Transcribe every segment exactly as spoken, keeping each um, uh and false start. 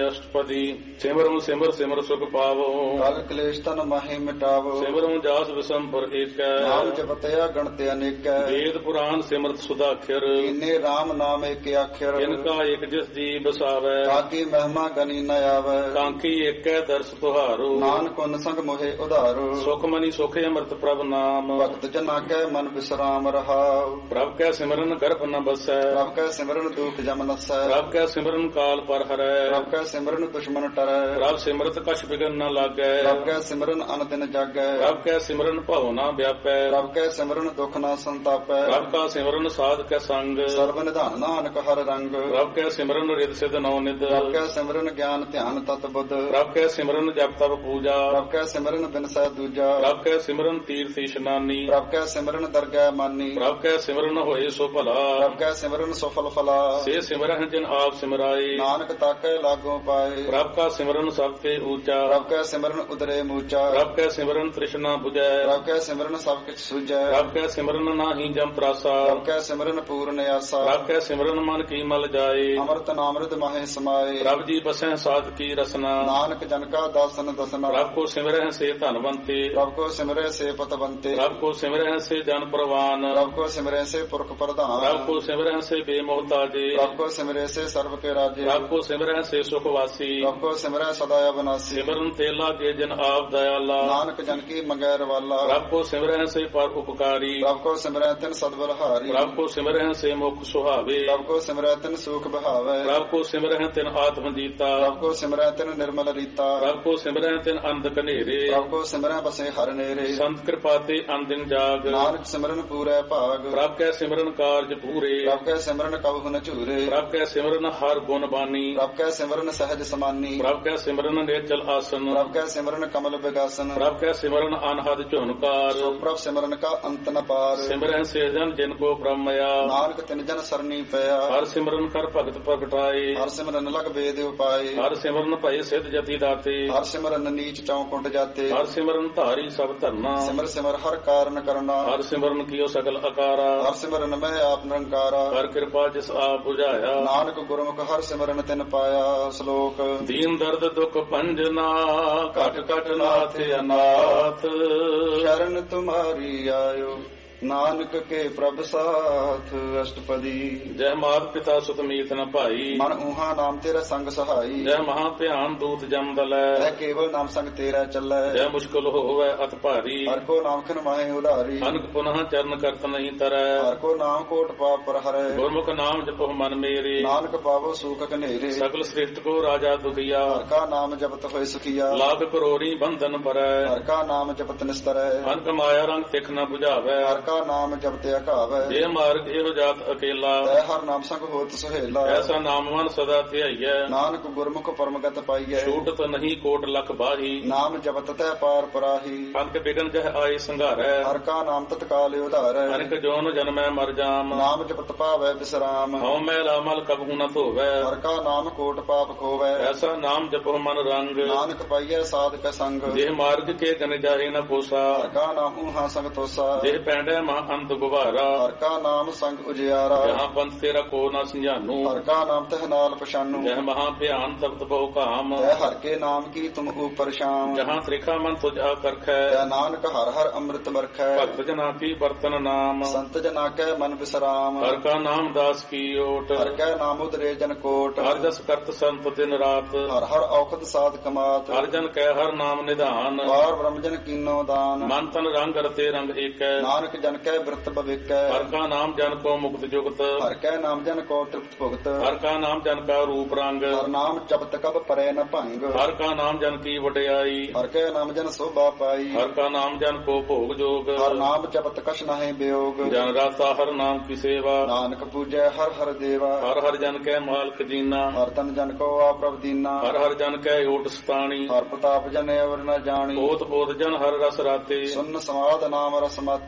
ਅਸ਼ਟਪਦੀ। ਸਿਮਰੁ ਸਿਮਰ ਸਿਮਰ ਸੁਖ ਪਾਵੋ, ਕਲ ਕਲੇਸ਼ ਤਨ ਮਾਹੀ ਮਿਟਾਵੋ। ਸਿਮਰੁ ਜਾਸ ਵਿਸੰਪਰ ਏਕੈ, ਨਾਮ ਜਪਤਿਆ ਗਣਤ ਅਨੇਕੈ। ਵੇਦ ਪੁਰਾਨ ਸਿਮਰਤ ਸੁਦਾਖਰ, ਕੀਨੇ ਰਾਮ ਨਾਮ ਏਕ ਆਖਰ। ਇਨਕਾ ਏਕ ਜਿਸ ਜੀ ਬਸਾਵੈ, ਕਾਕੀ ਮਹਿਮਾ ਗਨੀ ਨ ਆਵੈ। ਕਾਂਕੀ ਏਕੈ ਦਰਸ ਤੁਹਾਰੋ, ਨਾਨਕ ਉਨ ਸੰਗ ਮੋਹਿ ਉਧਾਰੋ। ਸੁਖ ਮਨੀ ਸੁਖ ਅੰਮ੍ਰਿਤ ਪ੍ਰਭ ਨਾਮ, ਭਗਤ ਜਨਾ ਕੈ ਮਨ ਬਿਸਰਾਮ ਰਹਾਉ। ਪ੍ਰਭ ਕੈ ਸਿਮਰਨ ਗਰਭ ਨ ਬਸੈ, ਪ੍ਰਭ ਕੈ ਸਿਮਰਨ ਦੁਖ ਜਮ ਨਸੈ। ਪ੍ਰਭ ਕੈ ਸਿਮਰਨ ਕਾਲ ਪਰ ਹਰੈ, ਪ੍ਰਭ ਕੈ ਸਿਮਰਨ ਦੁਸ਼ਮਨ ਟਰੈ। ਪ੍ਰਭ ਸਿਮਰਤ ਕਛ ਬਿਗਨ ਨ ਲਾਗੈ, ਪ੍ਰਭ ਕੈ ਸਿਮਰਨ ਅਨ ਦਿਨ ਜਾਗੈ। ਪ੍ਰਭ ਕੈ ਸਿਮਰਨ ਭਉ ਨ ਵਿਆਪੈ, ਪ੍ਰਭ ਕੈ ਸਿਮਰਨ ਦੁਖ ਨ ਸੰਤਾਪੈ। ਪ੍ਰਭ ਕਾ ਸਿਮਰਨ ਸਾਧ ਕੈ ਸੰਗ, ਸਰਬ ਨਿਧਾਨ ਨਾਨਕ ਹਰ ਰੰਗ। ਪ੍ਰਭ ਕੈ ਸਿਮਰਨ ਰਿਦ ਸਿਧ ਨੌ ਨਿਧ, ਪ੍ਰਭ ਕੈ ਸਿਮਰਨ ਗਿਆਨ ਧਿਆਨ ਤਤ ਬੁੱਧ। ਪ੍ਰਭ ਕੈ ਸਿਮਰਨ ਜਪ ਤਪ ਪੂਜਾ, ਪ੍ਰਭ ਕੈ ਸਿਮਰਨ ਬਿਨਸੈ ਦੂਜਾ। ਪ੍ਰਭ ਕੈ ਸਿਮਰਨ ਤੀਰਥ ਇਸ਼ਨਾਨੀ, ਪ੍ਰਭ ਕੈ ਸਿਮਰਨ ਦਰਗਹਿ ਮਾਨੀ। ਪ੍ਰਭ ਕੈ ਸਿਮਰਨ ਹੋਏ ਸੋ ਭਲਾ, ਪ੍ਰਭ ਕੈ ਸਿਮਰਨ ਸਫਲ ਫਲਾ। ਸੇ ਸਿਮਰਹਿ ਜਿਨ ਆਪ ਸਿਮਰਾਏ, ਨਾਨਕ ਤਾਕੈ ਲਾਗੋ ਪਾਏ। ਪ੍ਰਭ ਕਾ ਸਿਮਰਨ ਸਭ ਤੇ ਊਚਾ, ਪ੍ਰਭ ਕੈ ਸਿਮਰਨ ਉਦਰੇ ਮੂਚਾ। ਪ੍ਰਭ ਕੈ ਸਿਮਰਨ ਤ੍ਰਿਸ਼ਨਾ 부ਜੈ, ਪ੍ਰਭ ਕੈ ਸਿਮਰਨ ਸਭ ਕਿਛ ਸੁਝੈ। ਪ੍ਰਭ ਕੈ ਸਿਮਰਨ ਨਾਹੀ ਜਮ ਤਰਾਸਾ, ਪ੍ਰਭ ਕੈ ਸਿਮਰਨ ਪੂਰਨ ਆਸਾ। ਪ੍ਰਭ ਕੈ ਸਿਮਰਨ ਮਨ ਕੀ ਮਲ ਜਾਏ, ਅੰਮ੍ਰਿਤ ਨਾਮ੍ਰਿਤ ਮਾਹੇ ਸਮਾਏ। ਪ੍ਰਭ ਜੀ ਬਸੈ ਸਾਧ ਕੀ ਰਸਨਾ, ਨਾਨਕ ਜਨ ਕਾ ਦਾਸਨ ਦਸਨਾ। ਪ੍ਰਭ ਕੋ ਸਿਮਰਹਿ ਸੇ ਧਨਵੰਤੇ, ਪ੍ਰਭ ਕੋ ਸਿਮਰੈ ਸੇ ਪਤਵੰਤੇ। ਪ੍ਰਭ ਕੋ ਸਿਮਰਹਿ ਸੇ ਜਨ ਪ੍ਰਵਾਨ, ਪ੍ਰਭ ਕੋ ਸਿਮਰੈ ਸੇ ਪੁਰਖ ਪ੍ਰਧਾਨ। ਪ੍ਰਭ ਕੋ ਸਿਮਰਹਿ ਸੇ ਬੇਮੋਹਤਾਜੇ, ਪ੍ਰਭ ਕੋ ਸਿਮਰੈ ਸੇ ਸਰਬ ਕੇ ਰਾਜੇ। ਪ੍ਰਭ ਕੋ ਸਿਮਰਹਿ ਸੇ ਸੁਖ ਵਾਸੀ, ਪ੍ਰਭ ਕੋ ਸਿਮਰੈ ਸਦਾ ਅਬਨਾਸੀ। ਸਿਮਰਨ ਤੇ ਲਾਗੇ ਜਿਨ ਆਪ ਦਇਆਲਾ, ਨਾਨਕ ਜਨ ਕੀ ਮੰਗੈ ਰਵਾਲਾ। ਪ੍ਰਭ ਕੋ ਸਿਮਰਹਿ ਸੇ ਪਰ ਉਪਕਾਰੀ, ਪ੍ਰਭ ਕੋ ਸਿਮਰੈ ਤਿਨ ਸਦਬਲਹਾਰੀ। ਪ੍ਰਭ ਕੋ ਸਿਮਰਹਿ ਸੇ ਮੁਖ ਸੁਹਾਵੇ, ਪ੍ਰਭ ਕੋ ਸਿਮਰੈ ਤਿਨ ਸੂਖ ਬਹਾਵੈ। ਪ੍ਰਭ ਕੋ ਸਿਮਰਹਿ ਤਿਨ ਆਤਮ ਜੀਤਾ, ਪ੍ਰਭ ਕੋ ਸਿਮਰੈ ਤਿਨ ਨਿਰਮਲ ਰੀਤਾ। ਪ੍ਰਭ ਕੋ ਸਿਮਰਹਿ ਤਿਨ ਅੰਧ ਕਨੇਰੇ, ਪ੍ਰਭ ਕੋ ਸਿਮਰੈ ਬਸੇ ਹਰ ਨੇਰੇ। ਸੰਤ ਕਿਰਪਾ ਤੇ ਅੰਦਿਨ ਜਾਗ, ਨਾਨਕ ਸਿਮਰਨ ਪੂਰੈ ਭਾਗ। ਪ੍ਰਭ ਕੈ ਸਿਮਰਨ ਕਾਰਜ ਪੂਰੇ, ਪ੍ਰਭ ਕੈ ਸਿਮਰਨ ਕਬਹੁ ਨ ਝੂਰੇ। ਪ੍ਰਭ ਕੈ ਸਿਮਰਨ ਹਰ ਗੁਣ ਬਾਨੀ, ਪ੍ਰਭ ਕੈ ਸਿਮਰਨ ਸਹਿਜ ਸਮਾਨੀ। ਪ੍ਰਭ ਕੈ ਸਿਮਰਨ ਨੇਚਲ ਆਸਨ, ਪ੍ਰਭ ਕੈ ਸਿਮਰਨ ਕਮਲ ਵਿਗਾਸਨ। ਪ੍ਰਭ ਕੈ ਸਿਮਰਨ ਅਨਹਦ ਝੁਨਕਾਰ, ਸੋ ਪ੍ਰਭ ਸਿਮਰਨ ਕਾ ਅੰਤ ਨ ਪਾਰ। ਸਿਮਰਹਿ ਸੇ ਜਨ ਜਿਨ ਕੋ ਬ੍ਰਹਮਇਆ, ਨਾਨਕ ਤਿਨ ਜਨ ਸਰਨੀ ਪਿਆ। ਹਰ ਸਿਮਰਨ ਕਰ ਭਗਤ ਪ੍ਰਗਟਾਏ, ਹਰ ਸਿਮਰਨ ਲਗ ਬੇਦ ਉਪਾਏ। ਹਰ ਸਿਮਰਨ ਭਏ ਸਿਧ ਜਤੀ ਦਾਤੇ, ਹਰ ਸਿਮਰਨ ਨੀਚ ਚੌਕੁੰਟ ਜਾਤੇ। ਹਰ ਸਿਮਰਨ ਧਾਰੀ ਸਭ ਧਰਨਾ, ਸਿਮਰ ਸਿਮਰ ਹਰ ਕਾਰਨ ਕਰਨਾ। ਹਰ ਸਿਮਰਨ ਕੀਓ ਸਗਲ ਅਕਾਰਾ, ਹਰ ਸਿਮਰਨ ਮੈਂ ਆਪ ਨਿਰੰਕਾਰਾ। ਕਰ ਕਿਰਪਾ ਜਿਸ ਆਪ 부ਝਾਇਆ, ਨਾਨਕ ਗੁਰਮੁਖ ਹਰ ਸਿਮਰਨ ਤਿਨ ਪਾਇਆ। ਸ਼ਲੋਕ ਦੀਨ ਦਰਦ ਦੁਖ ਭੰਜਨਾ, ਘਟ ਘਟ ਨਾਥ ਅਨਾਥ। ਸ਼ਰਨ ਤੁਮਾਰੀ ਆਇਓ, ਨਾਨਕ ਕੇ ਪ੍ਰਭ ਸਾਥ। ਅਸ਼ਟਪਦੀ। ਜੈ ਮਾਤ ਪਿਤਾ ਸੁਤ ਮੀਤ ਨ ਭਾਈ, ਮਨ ਊਹਾ ਨਾਮ ਤੇਰਾ ਸੰਗ ਸਹਾਈ। ਜੈ ਮਹਾ ਧਿਆਨ ਦੂਤ ਜਮ ਦਲੈ, ਐ ਕੇਵਲ ਨਾਮ ਸੰਗ ਤੇਰਾ ਚੱਲੈ। ਜੈ ਮੁਸ਼ਕਲ ਹੋਵੈ ਅਤ ਭਾਰੀ, ਹਰ ਕੋ ਨਾਮ ਖਿਨ ਮਾਹੇ ਉਧਾਰੀ। ਅਨਕ ਪੁਨః ਚਰਨ ਕਰਤ ਨਹੀਂ ਤਰੈ, ਹਰ ਕੋ ਨਾਮ ਕੋਟ ਪਾਪ ਪਰ ਹਰੈ। ਗੁਰਮੁਖ ਨਾਮ ਜਪੋ ਮਨ ਮੇਰੇ, ਨਾਨਕ ਪਾਵੋ ਸੂਖ ਕਨੇਰੇ। ਸਗਲ ਸ੍ਰਿਸ਼ਟ ਕੋ ਰਾਜਾ ਦੁਖੀਆ, ਹਰ ਕਾ ਨਾਮ ਜਪਤ ਹੋਏ ਸੁਖੀਆ। ਲਾਭ ਕਰੋਰੀ ਬੰਧਨ ਪਰੈ, ਹਰ ਕਾ ਨਾਮ ਜਪਤ ਨਿਸਤਰੈ। ਅਨਕ ਮਾਇਆ ਰੰਗ ਤਿਖ ਨ 부ਝਾਵੈ, ਹਰ ਕਾ ਨਾਮ ਜਪਤ ਅਘਾਵੈ। ਜੇ ਮਾਰਗ ਇਹੋ ਜਾਤ ਅਕੇਲਾ, ਤੈ ਹਰ ਨਾਮ ਸੰਗ ਹੋਤ ਸੁਹੇਲਾ। ਐਸਾ ਨਾਮ ਮਨ ਸਦਾ ਧਿਆਈਐ, ਨਾਨਕ ਗੁਰਮੁਖ ਪਰਮਗਤ ਪਾਈਐ। ਛੂਟਤ ਨਹੀਂ ਕੋਟ ਲਖ ਬਾਹੀ, ਨਾਮ ਜਪਤ ਤੈ ਪਾਰ ਪਰਾਹੀ। ਅਨਕ ਬਿਗਨ ਜਹ ਆਏ ਸੰਘਾਰੈ, ਹਰ ਕਾ ਨਾਮ ਤਤਕਾਲ ਉਧਾਰੈ। ਅਨਕ ਜੋਨ ਜਨਮੈ ਮਰ ਜਾਮ, ਨਾਮ ਜਪਤ ਪਾਵੈ ਬਿਸਰਾਮ। ਹਉ ਮੈਲਾ ਮਲ ਕਬਹੂ ਨ ਧੋਵੈ, ਹਰ ਕਾ ਨਾਮ ਕੋਟ ਪਾਪ ਖੋਵੈ। ਐਸਾ ਨਾਮ ਜਪੋ ਮਨ ਰੰਗ, ਨਾਨਕ ਪਾਈਐ ਸਾਧਕ ਸੰਗ। ਜੇ ਮਾਰਗ ਕੇ ਗਨ ਜਾਹੇ ਨ ਕੋਸਾ, ਹਰ ਕਾ ਨਾਮ ਊਹਾ ਸੰਗ ਤੋਸਾ। ਜੇ ਪੈਂਡੈ ਮਾ ਅੰਤ ਗੁਬਾਰਾ, ਹਰ ਕਾ ਨਾਮ ਸੰਗ ਉਜਿਆਰਾ। ਜਹਾਂ ਪੰਥ ਤੇਰਾ ਕੋ ਨ ਸੰਝਾਨੂ, ਹਰ ਕਾ ਨਾਮ ਤਹ ਨਾਲ ਪਛਾਨੂ। ਜਹ ਮਹਾ ਭਿਆਨ ਤਪਤ ਬਹੁ ਕਾਮ, ਤੈ ਹਰ ਕੇ ਨਾਮ ਕੀ ਤੁਮ ਉਪਰ ਸ਼ਾਮ। ਜਹਾਂ ਤ੍ਰਿਖਾ ਮਨ ਤੁਝ ਆਕਰਖੈ, ਤੈ ਨਾਨਕ ਹਰ ਹਰ ਅੰਮ੍ਰਿਤ ਵਰਖੈ। ਭਗਤ ਜਨਾ ਕੀ ਬਰਤਨ ਨਾਮ, ਸੰਤ ਜਨਾ ਕੈ ਮਨ ਬਿਸਰਾਮ। ਹਰ ਕਾ ਨਾਮ ਦਾਸ ਕੀ ਓਟ, ਹਰ ਕੈ ਨਾਮ ਉਦਰੇ ਜਨ ਕੋਟ। ਹਰ ਜਸ ਕਰਤ ਸੰਤ ਦਿਨ ਰਾਤ, ਹਰ ਹਰ ਔਖਦ ਸਾਧ ਕਮਾਤ। ਹਰ ਜਨ ਕੈ ਹਰ ਨਾਮ ਨਿਧਾਨ, ਵਾਰ ਬ੍ਰਹਮ ਜਨ ਕੀਨੋ ਦਾਨ। ਮਨ ਤਨ ਰੰਗ ਰਤੇ ਰੰਗ ਏਕੈ, ਨਾਨਕ ਜਨ ਕੈ ਬਿਰਤ ਭਵਿਕੈ। ਹਰ ਕਾ ਨਾਮ ਜਨ ਕੋ ਮੁਕਤ ਜੁਗਤ, ਹਰ ਕੈ ਨਾਮ ਜਨ ਕੋ ਤ੍ਰਿਪਤ ਭੁਗਤ। ਹਰ ਕਾ ਨਾਮ ਜਨ ਕਾ ਰੂਪ ਰੰਗ, ਹਰ ਨਾਮ ਜਪਤ ਕਬ ਪਰੈ ਨ ਭੰਗ। ਹਰ ਕਾ ਨਾਮ ਜਨ ਕੀ ਵਡਿਆਈ, ਹਰ ਕੈ ਨਾਮ ਜਨ ਸੋਭਾ ਪਾਈ। ਹਰ ਕਾ ਨਾਮ ਜਨ ਕੋ ਭੋਗ ਜੋਗ, ਹਰ ਨਾਮ ਜਪਤ ਕਛ ਨਾਹਿ ਬਿਯੋਗ। ਜਨ ਰਾਤਾ ਹਰ ਨਾਮ ਕੀ ਸੇਵਾ, ਨਾਨਕ ਪੂਜੈ ਹਰ ਹਰ ਦੇਵਾ। ਹਰ ਹਰ ਜਨ ਕੈ ਮਾਲਕ ਜੀਨਾ, ਹਰ ਤਨ ਜਨ ਕੋ ਆਪ ਪ੍ਰਭ ਦੀਨਾ। ਹਰ ਹਰ ਜਨ ਕੈ ਓਟ ਸਤਾਣੀ, ਹਰ ਪ੍ਰਤਾਪ ਜਨ ਅਵਰ ਨ ਜਾਣੀ। ਓਤ ਬੋਧ ਜਨ ਹਰ ਰਸ ਰਾਤੇ, ਸੁਨ ਸਮਾਦ ਨਾਮ ਰਸ ਮਾਤੇ। ਆਠ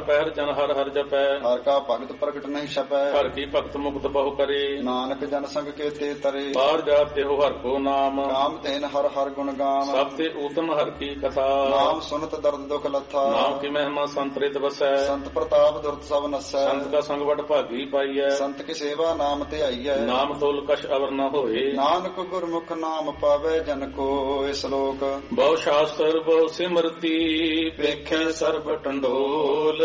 ਪਹਿਰ ਜਨ ਹਰ ਹਰ ਜਪੈ ਹਰ ਕਾ ਭਗਤ ਪ੍ਰਗਟ ਨਹੀਂ ਛਪੈ ਹਰ ਕੀ ਭਗਤ ਮੁਕਤ ਬਹੁ ਕਰੇ ਨਾਨਕ ਜਨ ਸੰਗ ਕੇ ਤੇ ਤਰੇ ਬਾਹਰ ਜਾਤੇ ਹੋ ਹਰ ਕੋ ਨਾਮ ਨਾਮ ਤੈਨ ਹਰ ਹਰ ਗੁਣ ਗਾਮ ਸਭ ਤੇ ਊਤਮ ਹਰ ਕੀ ਕਥਾ ਨਾਮ ਸੁਨਤ ਦਰਦ ਦੁਖ ਲੱਥਾ ਨਾਮ ਕੀ ਮਹਿਮਾ ਸੰਤਰਿਤ ਵਸੈ ਸੰਤ ਪ੍ਰਤਾਪ ਦੁਰਤ ਸਭ ਨਸੈ ਸੰਤ ਕਾ ਸੰਗ ਵਡ ਭਾਗੀ ਪਾਈਐ ਸੰਤ ਕੀ ਸੇਵਾ ਨਾਮ ਤੇ ਆਈਐ ਨਾਮ ਤੋਲ ਕਛ ਅਵਰ ਨ ਹੋਏ ਨਾਨਕ ਗੁਰਮੁਖ ਨਾਮ ਪਾਵੇ ਜਨ ਕੋ ਇਸ ਲੋਕ ਬਹੁ ਸ਼ਾਸਤਰ ਬਹੁ ਸਿਮਰਤੀ ਵੇਖੈ ਸਰਬ ਟੰਡੋਲ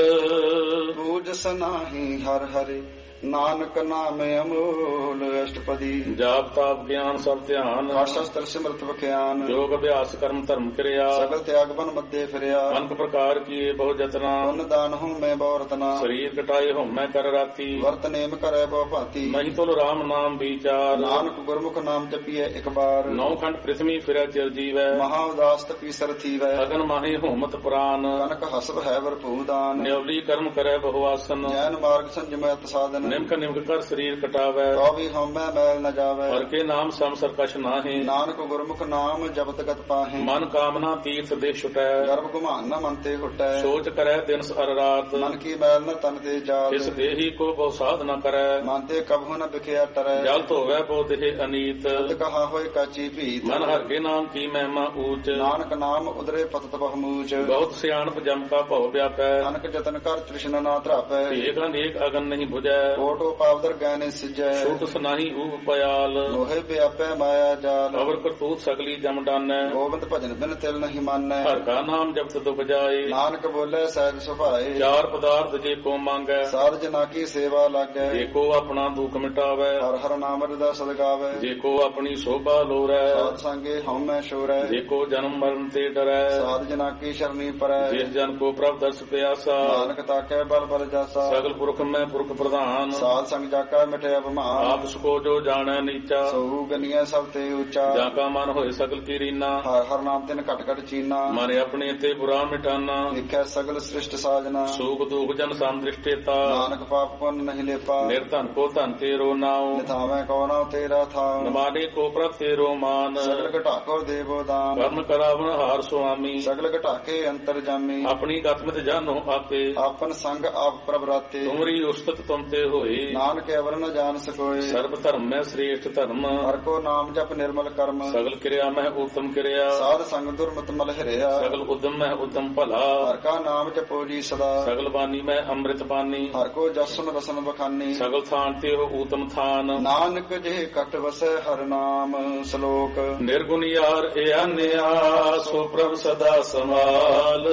ਪੂਜਸ ਨਾਹੀ ਹਰ ਹਰਿ ਨਾਨਕ ਨਾਮ ਅਮੋਲ ਅਸ਼ਟਪਦੀ ਜਾਪ ਤਾਪ ਗਿਆਨ ਸਭ ਧਿਆਨ ਸ਼ਸਤਰ ਸਿਮਰਤ ਵਿਖਿਆਨ ਯੋਗ ਅਭਿਆਸ ਕਰਮ ਧਰਮ ਕਿਰਿਆ ਸਗਲ ਤਿਆਗ ਬਨ ਮੱਦੇ ਫਿਰਿਆ ਅਨਕ ਪ੍ਰਕਾਰ ਕੀਏ ਬਹੁ ਜਤਨਾ ਪੁੰਨ ਦਾਨ ਹੂੰ ਮੈਂ ਬਹੁ ਰਤਨਾ ਸਰੀਰ ਕਟਾਏ ਹਉਮੈ ਕਰ ਰਾਤੀ ਵਰਤ ਨੇਮ ਕਰੈ ਬਹੁ ਭਾਂਤੀ ਨਹੀਂ ਤੁਲ ਰਾਮ ਨਾਮ ਵਿਚਾਰ ਨਾਨਕ ਗੁਰਮੁਖ ਨਾਮ ਜਪੀਐ ਇੱਕ ਬਾਰ ਨੌ ਖੰਡ ਪ੍ਰਿਥਵੀ ਫਿਰੈ ਚਿਰ ਜੀਵੈ ਮਹਾ ਉਦਾਸ ਤਪੀ ਸਰਥੀਵੈ ਅਗਨ ਮਾਹੇ ਹੋਮਤ ਪ੍ਰਾਨ ਕਨਕ ਹਸਬ ਹੈ ਵਰਪੂ ਦਾਨ ਨਿਉਲੀ ਕਰਮ ਕਰੈ ਬਹੁ ਆਸਨ ਜੈਨ ਮਾਰਗ ਸੰਜਮੈ ਅਤ ਸਾਧਨ ਨਿਮਕ ਨਿਮਕ ਕਰ ਸਰੀਰ ਕਟਾਵੈ ਤੋ ਵੀ ਹਉਮੈ ਮੈਲ ਨ ਜਾਵੈ ਹਰ ਕੇ ਨਾਮ ਸਮ ਸਰਕਸ਼ ਨਾਹੀ ਨਾਨਕ ਗੁਰਮੁਖ ਨਾਮ ਜਪਤ ਗਤ ਪਾਹੇ ਮਨ ਕਾਮਨਾ ਤੀਰਥ ਦੇ ਛੁਟੈ ਗਰਭ ਗੁਮਾਨ ਨ ਮਨ ਤੇ ਹੁਟੈ ਸੋਚ ਕਰੈ ਦਿਨ ਅਰ ਰਾਤ ਮਨ ਕੀ ਮੈਲ ਨ ਤਨ ਤੇ ਜਾਤ ਇਸ ਦੇਹੀ ਕੋ ਬਹੁ ਸਾਧ ਨ ਕਰੈ ਮਨ ਤੇ ਕਬਹੁ ਨ ਵਿਖਿਆ ਟਰੈ ਜਲ ਧੋਵੈ ਬਹੁ ਦੇਹ ਅਨੀਤ ਤਦ ਕਹਾ ਹੋਏ ਕਾਚੀ ਭੀਤ ਮਨ ਹਰ ਕੇ ਨਾਮ ਕੀ ਮਹਿਮਾ ਊਚ ਨਾਨਕ ਨਾਮ ਉਦਰੇ ਪਤਤ ਬਹੁਮੂਚ ਬਹੁਤ ਸਿਆਣਪ ਜਮ ਕਾ ਭਉ ਵਿਆਪੈ ਨਾਨਕ ਜਤਨ ਕਰ ਤ੍ਰਿਸ਼ਨਾ ਨਾ ਧਰਾਪੈ ਏਕ ਅਨੇਕ ਅਗਨ ਨਹੀਂ 부ਜੈ ਕੋਟੋ ਪਾਵਦਰ ਗੈਨੇ ਸਿਜੈ ਛੂਟ ਸਨਾਹੀ ਊਪ ਪਿਆਲ ਲੋਹੇ ਵਿਆਪੈ ਮਾਇਆ ਜਾਲ ਅਵਰ ਕਰਤੂਤ ਸਗਲੀ ਜਮ ਡਾਨੈ ਗੋਬਿੰਦ ਭਜਨ ਬਿਨ ਤਿਲ ਨਹੀਂ ਮਾਨੈ ਹਰ ਕਾ ਨਾਮ ਜਪਤ ਦੁਖ ਜਾਏ ਨਾਨਕ ਬੋਲੇ ਸਹਿਜ ਸੁਭਾਏ ਚਾਰ ਪਦਾਰਥ ਜੇ ਕੋ ਮੰਗੈ ਸਾਧ ਜਨਾ ਕੀ ਸੇਵਾ ਲਾਗੈ ਜੇ ਕੋ ਆਪਣਾ ਦੁਖ ਮਿਟਾਵੈ ਹਰ ਹਰ ਨਾਮ ਰਦਾ ਸਦਗਾਵੈ ਜੇ ਕੋ ਆਪਣੀ ਸੋਭਾ ਲੋਰੈ ਸਾਧ ਸੰਗੇ ਹਉਮੈ ਸ਼ੋਰੈ ਜੇ ਕੋ ਜਨਮ ਮਰਨ ਤੇ ਡਰੈ ਸਾਧ ਜਨਾ ਕੀ ਸ਼ਰਨੀ ਪਰੈ ਜਿਸ ਜਨ ਕੋ ਪ੍ਰਭ ਦਰਸ ਪਿਆਸਾ ਨਾਨਕ ਤਾਕੈ ਬਲ ਬਲ ਜਾਸਾ ਸਗਲ ਪੁਰਖ ਮੈਂ ਪੁਰਖ ਪ੍ਰਧਾਨ ਸਾਧ ਸੰਗ ਜਾਕਾ ਮਿਟਿਆ ਬਿਮਾਨ ਆਪ ਸਕੋ ਜੋ ਜਾਣੈ ਨੀਚਾ ਸੋ ਗਨੀਐ ਸਭ ਤੇ ਉੱਚਾ ਜਾਂ ਕਾ ਮਨ ਹੋਏ ਸਗਲ ਕੀ ਰੀਨਾ ਹਰ ਹਰ ਨਾਮ ਤਿਨ ਘਟ ਘਟ ਚੀਨਾ ਮਨ ਆਪਣੇ ਤੇ ਬੁਰਾ ਮਿਟਾਨਾ ਦੇਖੈ ਸਗਲ ਸ੍ਰਿਸ਼ਟ ਸਾਜਨਾ ਸੂਖ ਦੁਖ ਜਨ ਸੰਦ੍ਰਿਸ਼ਟੇਤਾ ਨਾਨਕ ਪਾਪ ਪੁੰਨ ਨਹੀਂ ਲੇਪਾ ਨਿਰਧਨ ਕੋ ਧਨ ਤੇਰੋ ਨਾਉ ਨਿਥਾਵੇਂ ਕੋ ਨਾਉ ਤੇਰਾ ਥਾਉ ਨਮਾਨੇ ਕੋ ਪ੍ਰਭ ਤੇਰੋ ਮਾਨ ਸਗਲ ਘਟਾਕੋ ਦੇਵੋ ਦਾਨ ਕਰਮ ਕਰਾਵਨ ਹਾਰ ਸੁਆਮੀ ਸਗਲ ਘਟਾਕੇ ਅੰਤਰ ਜਾਮੀ ਆਪਣੀ ਗਤਮਿਤ ਜਾਨੋ ਆਪੇ ਆਪਨ ਸੰਗ ਆਪ ਪ੍ਰਭ ਰਾਤੇ ਤੁਮਰੀ ਉਸਤਤ ਤੁਮ ਤੇ ਹੋਏ ਨਾਨਕ ਅਵਰ ਨ ਜਾਣ ਸਕੋਏ ਸਰਬ ਧਰਮ ਮੈਂ ਸ੍ਰੇਸ਼ਟ ਧਰਮ ਹਰ ਕੋ ਨਾਮ ਜਪ ਨਿਰਮਲ ਕਰਮ ਸਗਲ ਕਿਰਿਆ ਮੈਂ ਉਤਮ ਕਿਰਿਆ ਸਾਧ ਸੰਗ ਦੁਰਮਤ ਮਲ ਹਿਰਿਆ ਸਗਲ ਉਦਮ ਮੈਂ ਉਤਮ ਭਲਾ ਹਰ ਕਾ ਨਾਮ ਜਪੋ ਜੀ ਸਦਾ ਸਗਲ ਬਾਣੀ ਮੈਂ ਅੰਮ੍ਰਿਤ ਬਾਣੀ ਹਰ ਕੋ ਜਸਨ ਰਸਨ ਬਖਾਨੀ ਸਗਲ ਥਾਨ ਤੇ ਹੋ ਊਤਮ ਥਾਨ ਨਾਨਕ ਜੇ ਕਟ ਵਸੈ ਹਰ ਨਾਮ ਸ਼ਲੋਕ ਨਿਰਗੁਣ ਯਾਰ ਏ ਅਨਿਆ ਸੋ ਪ੍ਰਭ ਸਦਾ ਸਮਾਲ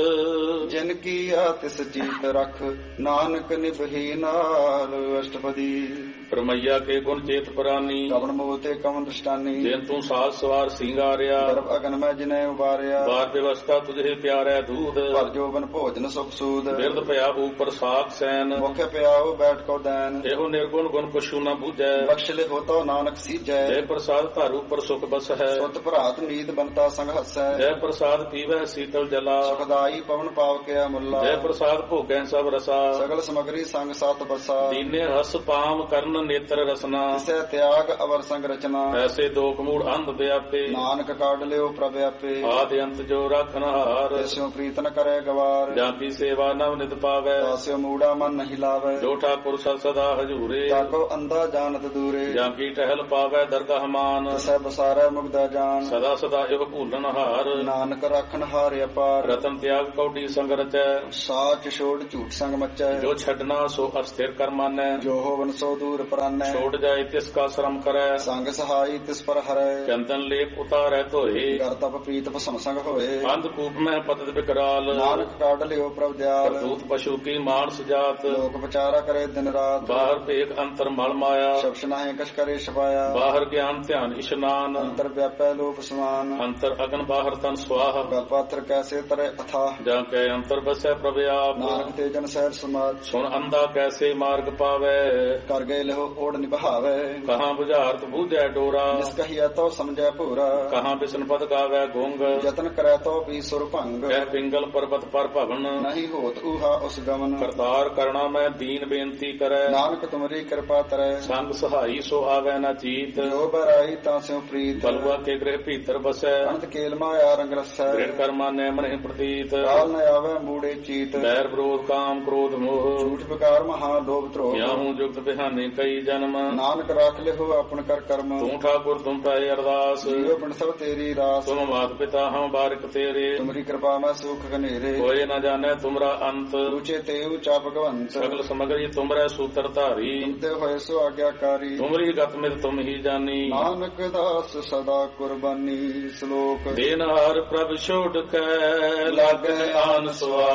ਜਿਨ ਕੀਆ ਤਿਸ ਜੀਤ ਰਖ ਨਾਨਕ ਨਿਭੀ ਨਾਲ ਅਸ਼ਟਪਦੀ ਪਰਮਈਆ ਕੇ ਗੁਣ ਚੇਤ ਪ੍ਰਾਨੀ ਕਵਨ ਮੋਹ ਤੇ ਕਵਨ ਦ੍ਰਿਸ਼ਟਾਨੀ ਜਿਨ ਤੂੰ ਸਾਜ ਸਵਾਰ ਸਿੰਗਾਰਿਆ ਗਰਭ ਅਗਨ ਮੈਂ ਜਿਨੇ ਉਬਾਰਿਆ ਬਾਰ ਵਿਵਸਥਾ ਤੁਝੇ ਪਿਆਰੈ ਦੂਧ ਭਰ ਜੋਬਨ ਭੋਜਨ ਸੁਖ ਸੂਦ ਬਿਰਦ ਭਇਆ ਉਪਰ ਸਾਖ ਸੈਨ ਮੁਖ ਪਿਆਉ ਬੈਠ ਕੋ ਦੈਨ ਇਹੋ ਨਿਰਗੁਣ ਗੁਣ ਪਛੂ ਨਾ ਬੂਝੈ ਬਖਸ਼ ਲੇ ਹੋਤੋ ਨਾਨਕ ਸੀਜੈ ਜੈ ਪ੍ਰਸਾਦ ਧਰ ਉਪਰ ਸੁਖ ਬਸ ਹੈ ਸੁਤ ਭਰਾਤ ਨੀਤ ਬੰਤਾ ਸੰਗ ਹਸੈ ਜੈ ਪ੍ਰਸਾਦ ਪੀਵੈ ਸੀਤਲ ਜਲਾ ਸੁਖਦਾਈ ਪਵਨ ਪਾਵ ਕਿਆ ਮੁੱਲਾ ਜੈ ਪ੍ਰਸਾਦ ਭੋਗੈ ਸਭ ਰਸਾ ਸਗਲ ਸਮਗਰੀ ਸੰਗ ਸਤ ਬਸਾ ਦੀਨੇ ਹਸ ਪਾਮ ਕਰਨ ਨੇਤਰ ਰਸਨਾ ਤਿਸੈ ਤਿਆਗ ਅਵਰ ਸੰਗ ਰਚਨਾ ਐਸੇ ਦੋਖ ਮੂੜ ਅੰਧ ਵਿਆਪੇ ਨਾਨਕ ਕਾਢ ਲਿਓ ਪ੍ਰਭ ਆਪੇ ਆਦ ਅੰਤ ਜੋ ਰੱਖਨ ਹਾਰ ਤਿਸਿਓ ਪ੍ਰੀਤ ਨ ਕਰੇ ਗਵਾਰ ਜਾਂ ਕੀ ਸੇਵਾ ਨਵ ਨਿਤ ਪਾਵੈ ਤਾਸਿਓ ਮੂੜਾ ਮਨ ਨਹੀਂ ਲਾਵੈ ਜੋ ਠਾਕੁਰ ਸਦ ਸਦਾ ਹਜੂਰੇ ਤਾਕੋ ਅੰਧਾ ਜਾਣਤ ਦੂਰੇ ਜਾਂ ਕੀ ਟਹਿਲ ਪਾਵੈ ਦਰਗਾਹ ਮਾਨ ਤਿਸੈ ਬਸਾਰੈ ਮੁਗਦਾ ਜਾਨ ਸਦਾ ਸਦਾ ਇਹ ਭੂਲਨ ਹਾਰ ਨਾਨਕ ਰਾਖਨ ਹਾਰ ਅਪਾਰ ਰਤਨ ਤਿਆਗ ਕੌਡੀ ਸੰਗ ਰਚੈ ਸਾਚ ਛੋੜ ਝੂਠ ਸੰਗ ਮਚੈ ਜੋ ਛੱਡਣਾ ਸੋ ਅਸਥਿਰ ਕਰ ਮਾਨੈ ਜੋ ਹੋਵਨ ਸੋ ਦੂਰ ਪਰਾਨੈ ਛੋੜ ਜਾਏ ਤਿਸ ਕਾ ਸ਼ਰਮ ਕਰੈ ਸੰਗ ਸਹਾਈ ਤਿਸ ਪਰ ਹਰੈ ਚੰਦਨ ਲੇਪ ਉਤਾਰੈ ਧੋਏ ਕਰ ਤਪ ਪ੍ਰੀਤ ਭਸਮ ਸੰਗ ਹੋਏ ਅੰਧ ਕੂਪ ਮੈਂ ਪਤਿਤ ਬਿਕਰਾਲ ਨਾਨਕ ਕਾਢ ਲਿਓ ਪ੍ਰਭ ਦਿਆਲ ਕਰਤੂਤ ਪਸ਼ੂ ਕੀ ਮਾਨਸ ਜਾਤ ਲੋਕ ਵਿਚਾਰਾ ਕਰੇ ਦਿਨ ਰਾਤ ਬਾਹਰ ਭੇਖ ਅੰਤਰ ਮਲ ਮਾਇਆ ਸ਼ਬਦ ਨਾਹੇ ਕਛ ਕਰੇ ਛਪਾਇਆ ਬਾਹਰ ਗਿਆਨ ਧਿਆਨ ਇਸ਼ਨਾਨ ਅੰਤਰ ਵਿਆਪੈ ਲੋਪ ਸਮਾਨ ਅੰਤਰ ਅਗਨ ਬਾਹਰ ਤਨ ਸਵਾਹ ਗਲ ਪਾਤਰ ਕੈਸੇ ਤਰੇ ਅਥਾ ਜਾਂ ਕੈ ਅੰਤਰ ਬਸੈ ਪ੍ਰਭ ਆਪ ਨਾਨਕ ਤੇ ਜਨ ਸਹਿਜ ਸਮਾਜ ਸੁਣ ਅੰਧਾ ਕੈਸੇ ਮਾਰਗ ਪਾਵੈ ਕਰ ਗਏ ਲਿਓ ਓੜ ਨਿਭਾਵੇ। ਕਹਾਂ ਬੁਝਾਰਤ ਬੂਝੈ ਡੋਰਾ, ਜਿਸ ਕਹੀਐ ਤੋ ਸਮਝੈ ਭੂਰਾ। ਕਹਾਂ ਬਿਸ਼ਨ ਪਦ ਗਾਵੈ ਗੁੰਗ, ਯਤਨ ਕਰੈ ਤੋ ਵੀ ਸੁਰ ਭੰਗ। ਕਹਿ ਪਿੰਗਲ ਪਰਬਤ ਪਰ ਭਵਨ, ਨਹੀਂ ਹੋਤ ਊਹਾ ਉਸ ਗਮਨ। ਕਰਤਾਰ ਕਰਣਾ ਮੈਂ ਦੀਨ ਬੇਨਤੀ ਕਰੈ, ਨਾਨਕ ਤੁਮਰੀ ਕਿਰਪਾ ਤਰੈ। ਸੰਗ ਸਹਾਈ ਸੋ ਆਵੈ ਨਾ ਚੀਤ, ਜੋ ਬਰਾਈ ਤਾਂ ਸਿਉ ਪ੍ਰੀਤ। ਬਲਵਾ ਕੇ ਗ੍ਰਹਿ ਭੀਤਰ ਬਸੈ, ਅਨੰਤ ਕੇਲ ਮਾਇਆ ਰੰਗ ਰਸੈ। ਦ੍ਰਿੜ ਕਰਮਾ ਨੈ ਮਨਿ ਪ੍ਰਤੀਤ, ਕਾਲ ਨ ਆਵੈ ਮੂੜੇ ਚੀਤ। ਬੈਰ ਵਿਰੋਧ ਕਾਮ ਕ੍ਰੋਧ ਮੋਹ, ਝੂਠ ਵਿਕਾਰ ਮਹਾ ਲੋਭ ਧਰੋਹ। ਯਾਹੂ ਜੁਗਤ ਬਿਹਾਨੇ ਕਈ ਜਨਮ, ਨਾਨਕ ਰਾਖ ਲਿਓ ਆਪਨ ਕਰ ਕਰਮ। ਤੂੰ ਠਾਕੁਰ ਤੁਮ ਪੈ ਅਰਦਾਸ, ਜੀਉ ਪਿੰਡ ਸਭ ਤੇਰੀ ਰਾਸ। ਤੁਮ ਮਾਤ ਪਿਤਾ ਹਮ ਬਾਰਿਕ ਤੇਰੇ, ਤੁਮਰੀ ਕਿਰਪਾ ਮੈਂ ਸੁਖ ਘਨੇਰੇ। ਹੋਏ ਨ ਜਾਣੈ ਤੁਮਰਾ ਅੰਤ, ਉੱਚੇ ਤੇ ਉੱਚਾ ਭਗਵੰਤ। ਸਗਲ ਸਮਗਰੀ ਤੁਮਰੈ ਸੂਤਰ ਧਾਰੀ, ਤੁਮਤੇ ਹੋਏ ਸੋ ਆਗਿਆਕਾਰੀ। ਤੁਮਰੀ ਗਤ ਮਿਤ ਤੁਮ ਹੀ ਜਾਨੀ, ਨਾਨਕ ਦਾਸ ਸਦਾ ਕੁਰਬਾਨੀ। ਸ਼ਲੋਕ ਦੇਨਹਾਰ ਪ੍ਰਭ ਛੋੜ ਕੈ, ਲਾਗੈ ਆਨ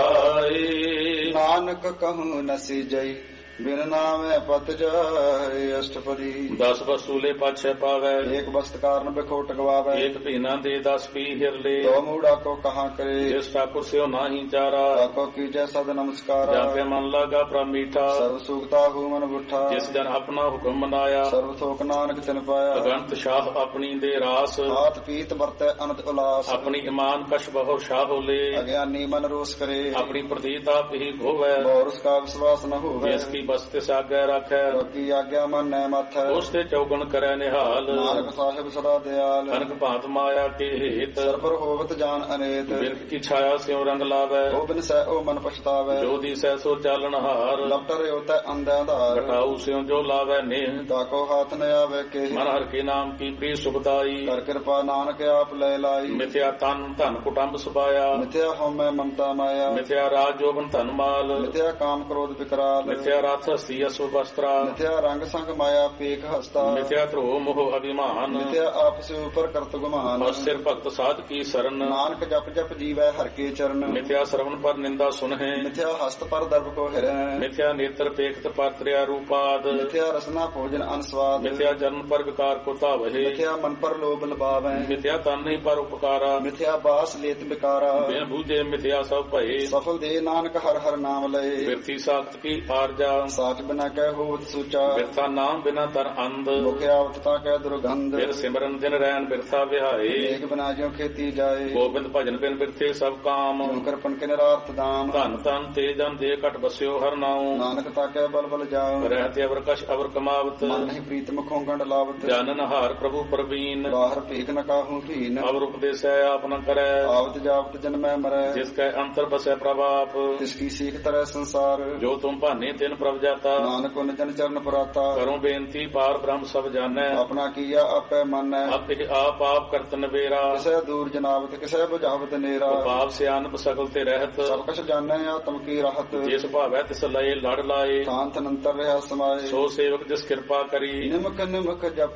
ਸੁਆਏ। ਨਾਨਕ ਕਹੂੰ ਨਸੀ ਜਈ, ਬਿਨ ਨਾਮੈ ਪਤ ਜਾਏ। ਅਸ਼ਟਪਦੀ ਦਸ ਵਸੂਲੇ ਪਾਛੈ ਪਾਵੈ, ਏਕ ਬਸਤ ਕਾਰਨ ਬਿਖੋਟ ਗਵਾਵੈ। ਏਕ ਭੀਨਾ ਦੇ ਦਸ ਪੀ ਹਿਰਲੇ, ਤੋ ਮੂੜਾ ਕੋ ਕਹਾਂ ਕਰੇ। ਜਿਸ ਠਾਕੁਰ ਸਿਓ ਨਾਹੀ ਚਾਰਾ, ਤਾਕੋ ਕੀਜੈ ਸਦ ਨਮਸਕਾਰਾ। ਜਾ ਕੇ ਮਨ ਲਾਗਾ ਪ੍ਰਭ ਮੀਠਾ, ਸਰਬ ਸੁਖਤਾ ਹੂ ਮਨ ਬੁੱਠਾ। ਜਿਸ ਜਨ ਆਪਣਾ ਹੁਕਮ ਮਨਾਇਆ, ਸਰਬ ਥੋਕ ਨਾਨਕ ਤਿਨ ਪਾਇਆ। ਅਗੰਤ ਸ਼ਾਹ ਆਪਣੀ ਦੇ ਰਾਸ, ਹਾਥ ਪੀਤ ਵਰਤੈ ਅਨੰਤ ਉਲਾਸ। ਆਪਣੀ ਇਮਾਨ ਕਸ਼ ਬਹੁ ਸ਼ਾਹ ਹੋਲੇ, ਅਗਿਆਨੀ ਮਨ ਰੋਸ ਕਰੇ। ਆਪਣੀ ਪ੍ਰਤੀਤ ਆਪ ਹੀ ਹੋਵੈ, ਬੌਰਸ ਕਾ ਵਿਸ਼ਵਾਸ ਨ ਹੋਵੇ। ਜਿਸ ਕੀ ਬਸਤਿ ਸਾਗੈ ਰੱਖੈ, ਕੀ ਆਗਿਆ ਮਨ ਨੈ ਮਾਥੈ। ਉਸ ਤੇ ਚੌਗਣ ਕਰੈ ਨਿਹਾਲ, ਨਾਨਕ ਸਾਹਿਬ ਸਦਾ ਦਿਆਲ। ਕਨਕ ਭਾਂਤ ਮਾਇਆ ਕੇ ਹੇਤ, ਸਰਬਰ ਹੋਵਤ ਜਾਨ ਅਨੇਤ। ਬਿਰਖ ਕੀ ਛਾਇਆ ਸਿਉ ਰੰਗ ਲਾਵੈ, ਉਹ ਬਿਨ ਸਹਿ ਉਹ ਮਨ ਪਛਤਾਵੈ। ਜੋ ਦਿਸੈ ਸੋ ਚਾਲਨ ਹਾਰ, ਲਪਟ ਰਿਓ ਤੈ ਅੰਧਿਆਂ ਧਾਰ। ਘਟਾਉ ਸਿਉ ਜੋ ਲਾਵੈ ਨੇਹ, ਤਾਕੋ ਹਾਥ ਨ ਆਵੇ ਕੇ। ਮਨ ਹਰ ਕੇ ਨਾਮ ਕੀ ਪ੍ਰੀ ਸੁਖਦਾਈ, ਕਰ ਕਿਰਪਾ ਨਾਨਕ ਆਪ ਲੈ ਲਾਈ। ਮਿਥਿਆ ਤਨ ਧਨ ਕੁਟੰਬ ਸੁਭਾਇਆ, ਮਿਥਿਆ ਹਉਮੈ ਮਮਤਾ ਮਾਇਆ। ਮਿਥਿਆ ਰਾਜ ਜੋਬਨ ਧਨ ਮਾਲ, ਮਿਥਿਆ ਕਾਮ ਕ੍ਰੋਧ ਵਿਕਰਾਲ। ਮਿਥਿਆ ਰਥ ਹਸਤੀ ਅਸੁ ਵਸਤਰਾ, ਮਿਥਿਆ ਰੰਗ ਸੰਗ ਮਾਇਆ ਪੇਖ ਹਸਤਾ। ਮਿਥਿਆ ਧਰੋ ਮੋਹ ਅਭਿਮਾਨ, ਮਿਥਿਆ ਆਪਸ ਉਪਰ ਕਰਤ ਗੁਮਾਨ। ਅਸਿਰ ਭਗਤ ਸਾਧ ਕੀ ਸਰਨ, ਨਾਨਕ ਜਪ ਜਪ ਜੀਵੈ ਹਰ ਕੇ ਚਰਨ। ਮਿਥਿਆ ਸਰਵਨ ਪਰ ਨਿੰਦਾ ਸੁਨਹਿ, ਮਿਥਿਆ ਹਸਤ ਪਰ ਦਰਬ ਕੋ ਹਿਰੈ। ਮਿਥਿਆ ਨੇਤਰ ਪੇਖਤ ਪਰ ਤ੍ਰਿਆ ਰੂਪਾਦ, ਮਿਥਿਆ ਰਸਨਾ ਭੋਜਨ ਅਨਸਵਾਦ। ਮਿਥਿਆ ਜਨਮ ਪਰ ਵਿਕਾਰ ਕੋ ਧਾਵਹਿ, ਮਿਥਿਆ ਮਨ ਪਰ ਲੋਭ ਲਬਾਵੈ। ਮਿਥਿਆ ਤਨ ਨਹੀਂ ਪਰ ਉਪਕਾਰਾ, ਮਿਥਿਆ ਬਾਸ ਲੇਤ ਬਿਕਾਰਾ। ਬਿਨ ਬੂਝੇ ਮਿਥਿਆ ਸਭ ਭਏ, ਸਫਲ ਦੇ ਨਾਨਕ ਹਰ ਹਰ ਨਾਮ ਲਏ। ਬਿਰਥੀ ਸਾਖਤ ਕੀ ਆਰਜਾ, ਸਾਚ ਬਿਨਾ ਕਹਿ ਹੋਤ ਸੁਚਾ। ਬਿਰਥਾ ਨਾਮ ਬਿਨਾ ਤਰ ਅੰਧ, ਮੁਖ ਆਵਤ ਤਾ ਕਹਿ ਦੁਰਗੰਧ। ਬਿਰ ਸਿਮਰਨ ਦਿਨ ਰੈਣ ਬਿਰਥਾ ਵਿਹਾਏ, ਏਕ ਬਿਨਾ ਜਿਉ ਖੇਤੀ ਜਾਏ। ਗੋਬਿੰਦ ਭਜਨ ਬਿਨ ਬਿਰਥੇ ਸਭ ਕਾਮ, ਸ਼ੰਕਰ ਪਨ ਕੇ ਨਿਰਾਰਥ ਦਾਮ। ਧਨ ਧਨ ਤੇ ਜਨ ਦੇ ਘਟ ਬਸਿਓ ਹਰ ਨਾਉ, ਨਾਨਕ ਤਾ ਕਹਿ ਬਲ ਬਲ ਜਾਉ। ਰਹਿਤ ਅਵਰ ਕਛ ਅਵਰ ਕਮਾਵਤ, ਮਨ ਨਹੀਂ ਪ੍ਰੀਤ ਮੁਖੋਂ ਗੰਢ ਲਾਵਤ। ਜਾਨਨ ਹਾਰ ਪ੍ਰਭੂ ਪ੍ਰਵੀਨ, ਬਾਹਰ ਭੀਖ ਨ ਕਾਹੂ ਧੀਨ। ਅਵਰ ਉਪਦੇਸੈ ਆਪ ਨ ਕਰੈ, ਆਵਤ ਜਾਵਤ ਜਨਮੈ ਮਰੈ। ਜਿਸ ਕੈ ਅੰਤਰ ਬਸੈ ਪ੍ਰਭ ਆਪ, ਤਿਸ ਕੀ ਸੀਖ ਤਰੈ ਸੰਸਾਰ। ਜੋ ਤੁਮ ਭਾਨੇ ਤਿਨ ਪ੍ਰਭ ਜਾਤਾ, ਨਾਨਕ ਉਨ ਜਨ ਚਰਨ ਪਰਾਤਾ। ਕਰੋ ਬੇਨਤੀ ਪਾਰ ਬ੍ਰਹਮ ਸਭ ਜਾਣੈ, ਆਪਣਾ ਕੀਆ ਆਪੈ ਮਾਨੈ। ਆਪੇ ਆਪ ਆਪ ਕਰਤ ਨਵੇਰਾ, ਕਿਸੈ ਦੂਰ ਜਨਾਵਤ ਕਿਸੈ ਬੁਝਾਵਤ ਨੇਰਾ। ਪਾਪ ਸਿਆਨਪ ਸਕਲ ਤੇ ਰਹਿਤ, ਸਭ ਕਛ ਜਾਣੈ ਆਤਮ ਕੀ ਰਾਹਤ। ਜਿਸ ਭਾਵੈ ਤਿਸ ਲਏ ਲੜ ਲਾਏ, ਸ਼ਾਂਤ ਅਨੰਤਰ ਰਿਹਾ ਸਮਾਏ। ਸੋ ਸੇਵਕ ਜਿਸ ਕਿਰਪਾ ਕਰੀ, ਨਿਮਕ ਨਿਮਕ ਜਪ